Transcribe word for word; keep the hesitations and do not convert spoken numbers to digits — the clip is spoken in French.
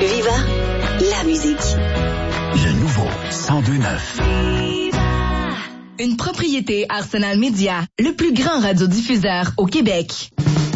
Viva la musique. Le nouveau cent deux neuf. Une propriété Arsenal Média, le plus grand radiodiffuseur au Québec.